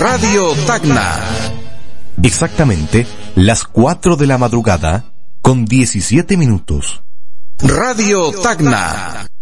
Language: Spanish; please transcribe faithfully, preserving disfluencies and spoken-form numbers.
Radio Tacna. Exactamente las cuatro de la madrugada con diecisiete minutos. Radio Tacna.